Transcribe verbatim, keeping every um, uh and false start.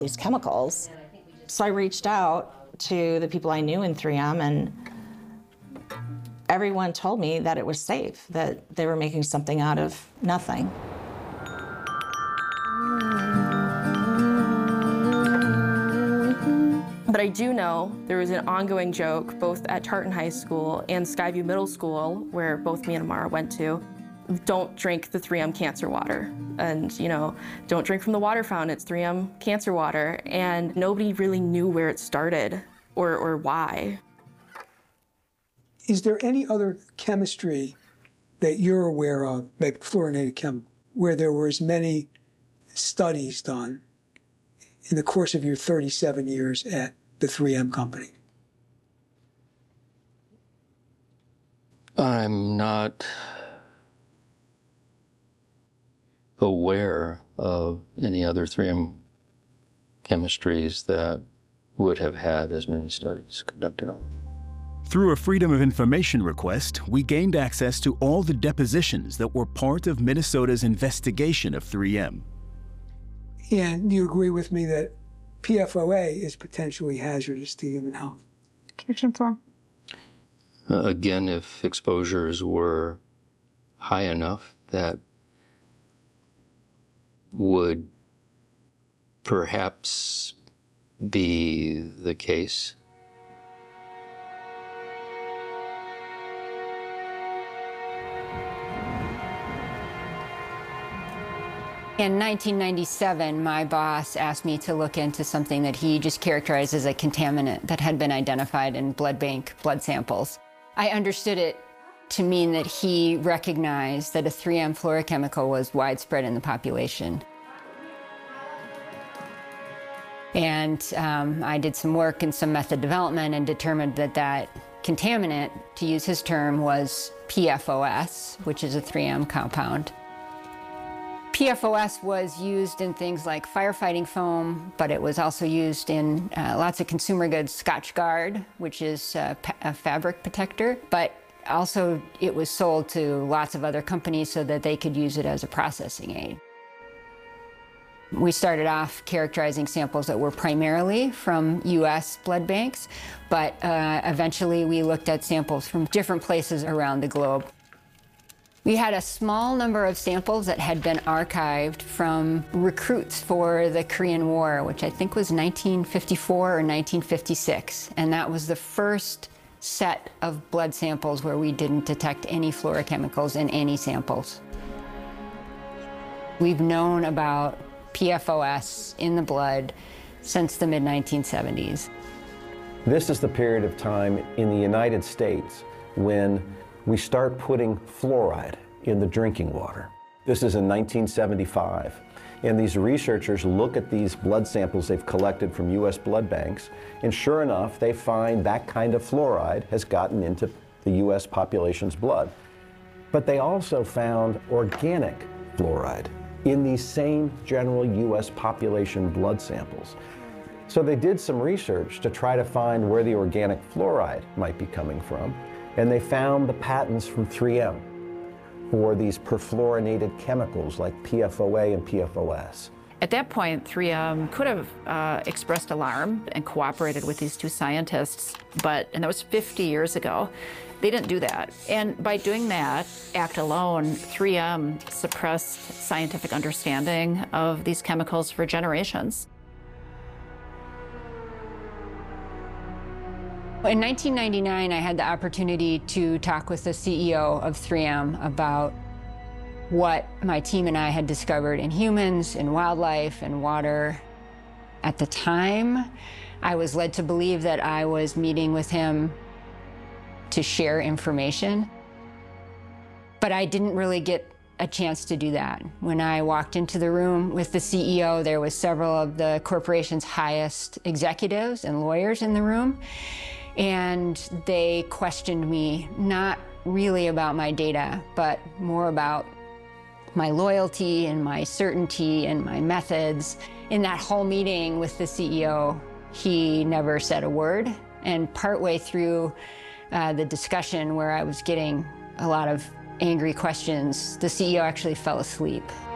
these chemicals. So I reached out to the people I knew in three M, and everyone told me that it was safe, that they were making something out of nothing. But I do know there was an ongoing joke both at Tartan High School and Skyview Middle School, where both me and Amara went to. Don't drink the three M cancer water. And, you know, don't drink from the water fountain, it's three M cancer water. And nobody really knew where it started or, or why. Is there any other chemistry that you're aware of, like fluorinated chem, where there were as many studies done in the course of your thirty-seven years at the three M company? I'm not aware of any other three M chemistries that would have had as many studies conducted on. Through a Freedom of Information request, we gained access to all the depositions that were part of Minnesota's investigation of three M. And you agree with me that P F O A is potentially hazardous to human health? Kitchen floor. Uh, again, if exposures were high enough, that would perhaps be the case. In nineteen ninety-seven, my boss asked me to look into something that he just characterized as a contaminant that had been identified in blood bank blood samples. I understood it to mean that he recognized that a three M fluorochemical was widespread in the population. And um, I did some work and some method development and determined that that contaminant, to use his term, was P F O S, which is a three M compound. P F O S was used in things like firefighting foam, but it was also used in uh, lots of consumer goods, Scotchgard, which is uh, a fabric protector, but also it was sold to lots of other companies so that they could use it as a processing aid. We started off characterizing samples that were primarily from U S blood banks, but uh, eventually we looked at samples from different places around the globe. We had a small number of samples that had been archived from recruits for the Korean War, which I think was nineteen fifty-four or nineteen fifty-six. And that was the first set of blood samples where we didn't detect any fluorochemicals in any samples. We've known about P F O S in the blood since the mid nineteen seventies. This is the period of time in the United States when we start putting fluoride in the drinking water. This is in nineteen seventy-five. And these researchers look at these blood samples they've collected from U S blood banks, and sure enough, they find that kind of fluoride has gotten into the U S population's blood. But they also found organic fluoride in these same general U S population blood samples. So they did some research to try to find where the organic fluoride might be coming from, and they found the patents from three M for these perfluorinated chemicals like P F O A and P F O S. At that point, three M could have uh, expressed alarm and cooperated with these two scientists, but, and that was fifty years ago, they didn't do that. And by doing that act alone, three M suppressed scientific understanding of these chemicals for generations. In nineteen ninety-nine, I had the opportunity to talk with the C E O of three M about what my team and I had discovered in humans, in wildlife, and water. At the time, I was led to believe that I was meeting with him to share information, but I didn't really get a chance to do that. When I walked into the room with the C E O, there was several of the corporation's highest executives and lawyers in the room, and they questioned me, not really about my data, but more about my loyalty and my certainty and my methods. In that whole meeting with the C E O, he never said a word, and partway through uh, the discussion where I was getting a lot of angry questions, the C E O actually fell asleep.